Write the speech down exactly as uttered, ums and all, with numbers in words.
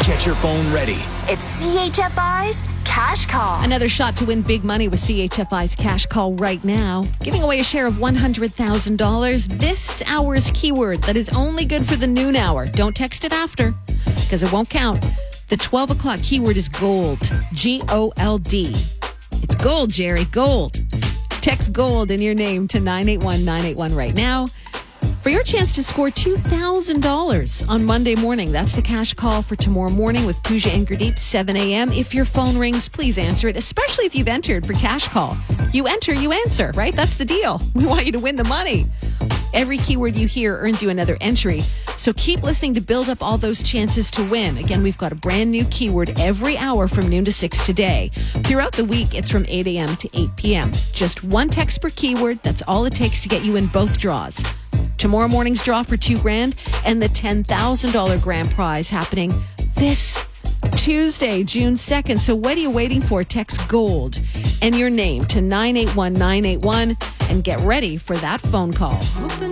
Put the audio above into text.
Get your phone ready. It's C H F I's Cash Call. Another shot to win big money with C H F I's Cash Call right now. Giving away a share of one hundred thousand dollars. This hour's keyword that is only good for the noon hour. Don't text it after because it won't count. The twelve o'clock keyword is gold. G O L D. It's gold, Jerry. Gold. Text gold in your name to nine eight one nine eight one right now for your chance to score two thousand dollars on Monday morning. That's the Cash Call for tomorrow morning with Pooja and Gurdeep, seven a.m. If your phone rings, please answer it, especially if you've entered for Cash Call. You enter, you answer, right? That's the deal. We want you to win the money. Every keyword you hear earns you another entry. So keep listening to build up all those chances to win. Again, we've got a brand new keyword every hour from noon to six today. Throughout the week, it's from eight a.m. to eight p.m. Just one text per keyword. That's all it takes to get you in both draws. Tomorrow morning's draw for two grand and the ten thousand dollars grand prize happening this Tuesday, June second. So what are you waiting for? Text gold and your name to nine eight one nine eight one and get ready for that phone call.